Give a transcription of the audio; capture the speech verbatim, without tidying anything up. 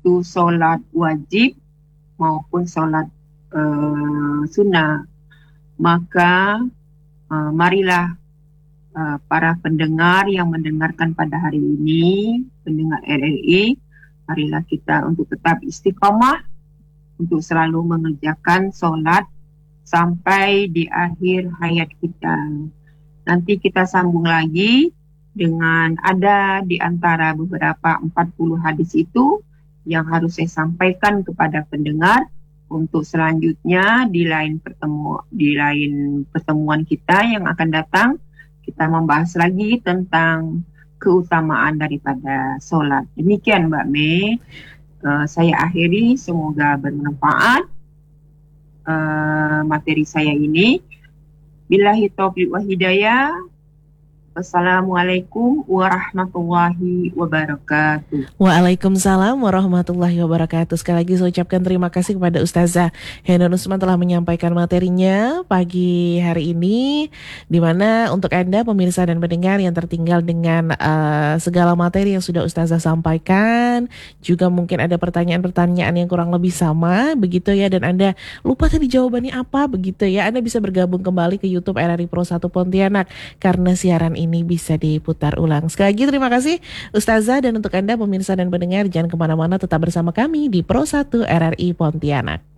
itu solat wajib maupun solat uh, sunnah. Maka uh, marilah uh, para pendengar yang mendengarkan pada hari ini, pendengar R R I, marilah kita untuk tetap istiqamah untuk selalu mengerjakan solat sampai di akhir hayat kita. Nanti kita sambung lagi dengan ada di antara beberapa empat puluh hadis itu yang harus saya sampaikan kepada pendengar untuk selanjutnya di lain pertemu di lain pertemuan kita yang akan datang, kita membahas lagi tentang keutamaan daripada solat. Demikian Mbak Mei. Uh, saya akhiri, semoga bermanfaat uh, materi saya ini. Billahi taufiq wa hidayah. Wassalamualaikum warahmatullahi wabarakatuh. Waalaikumsalam warahmatullahi wabarakatuh. Sekali lagi saya ucapkan terima kasih kepada Ustazah Henun Usman telah menyampaikan materinya pagi hari ini, di mana untuk Anda pemirsa dan pendengar yang tertinggal dengan uh, segala materi yang sudah Ustazah sampaikan, juga mungkin ada pertanyaan-pertanyaan yang kurang lebih sama begitu ya, dan Anda lupa tadi jawabannya apa begitu ya, Anda bisa bergabung kembali ke YouTube R R I Pro satu Pontianak karena siaran ini ini bisa diputar ulang. Sekali lagi terima kasih Ustazah, dan untuk Anda pemirsa dan pendengar jangan kemana-mana, tetap bersama kami di Pro satu R R I Pontianak.